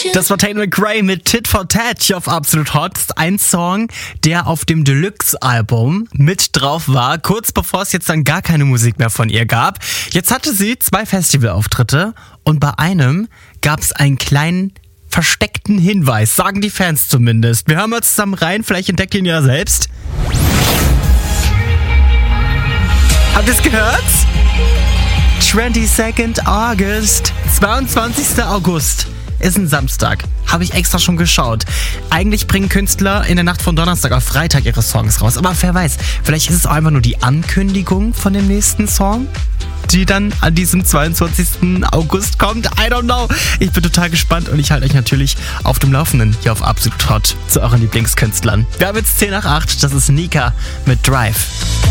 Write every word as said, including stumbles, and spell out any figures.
Das war Tate McRae mit Tit for Tat hier auf Absolut Hot. Ein Song, der auf dem Deluxe-Album mit drauf war, kurz bevor es jetzt dann gar keine Musik mehr von ihr gab. Jetzt hatte sie zwei Festivalauftritte und bei einem gab es einen kleinen versteckten Hinweis, sagen die Fans zumindest. Wir hören mal zusammen rein, vielleicht entdeckt ihr ihn ja selbst. Habt ihr es gehört? zweiundzwanzigster August. zweiundzwanzigster August ist ein Samstag. Habe ich extra schon geschaut. Eigentlich bringen Künstler in der Nacht von Donnerstag auf Freitag ihre Songs raus. Aber wer weiß, vielleicht ist es auch einfach nur die Ankündigung von dem nächsten Song, die dann an diesem zweiundzwanzigsten August kommt. I don't know. Ich bin total gespannt und ich halte euch natürlich auf dem Laufenden hier auf Absolut Hot zu euren Lieblingskünstlern. Wir haben jetzt zehn nach acht. Das ist Nika mit Drive.